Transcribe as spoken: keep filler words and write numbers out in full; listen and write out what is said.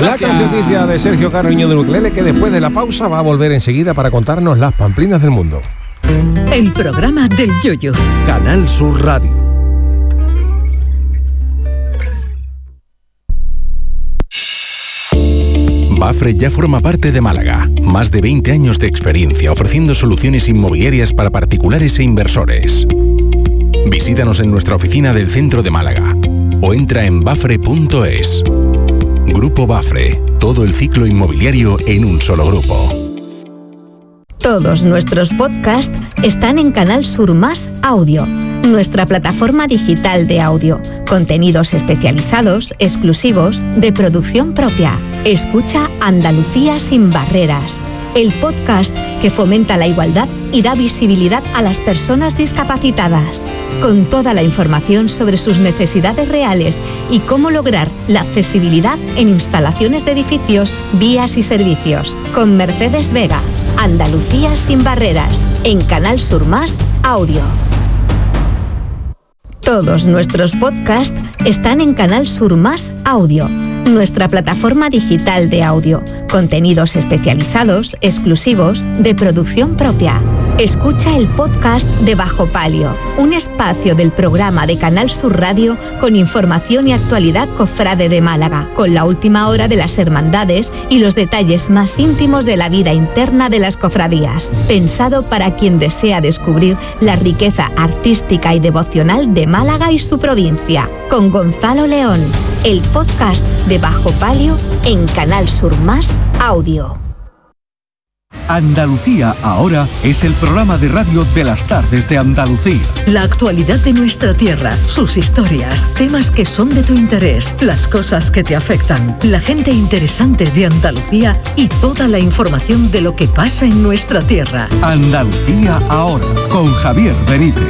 La conciencia de Sergio Caro, niño de Ukelele, que después de la pausa va a volver enseguida para contarnos las pamplinas del mundo. El programa del Yoyo. Canal Sur Radio. Bafre ya forma parte de Málaga. Más de veinte años de experiencia ofreciendo soluciones inmobiliarias para particulares e inversores. Visítanos en nuestra oficina del centro de Málaga o entra en bafre punto es. Grupo Bafre, todo el ciclo inmobiliario en un solo grupo. Todos nuestros podcasts están en Canal Sur Más Audio, nuestra plataforma digital de audio. Contenidos especializados, exclusivos, de producción propia. Escucha Andalucía sin barreras, el podcast que fomenta la igualdad y da visibilidad a las personas discapacitadas, con toda la información sobre sus necesidades reales y cómo lograr la accesibilidad en instalaciones de edificios, vías y servicios. Con Mercedes Vega, Andalucía sin barreras, en Canal Sur Más Audio. Todos nuestros podcasts están en Canal Sur Más Audio, nuestra plataforma digital de audio. Contenidos especializados, exclusivos, de producción propia. Escucha el podcast de Bajo Palio, un espacio del programa de Canal Sur Radio con información y actualidad cofrade de Málaga, con la última hora de las hermandades y los detalles más íntimos de la vida interna de las cofradías. Pensado para quien desea descubrir la riqueza artística y devocional de Málaga y su provincia. Con Gonzalo León, el podcast de Bajo Palio en Canal Sur Más Audio. Andalucía ahora es el programa de radio de las tardes de Andalucía. La actualidad de nuestra tierra, sus historias, temas que son de tu interés, las cosas que te afectan, la gente interesante de Andalucía y toda la información de lo que pasa en nuestra tierra. Andalucía ahora, con Javier Benítez.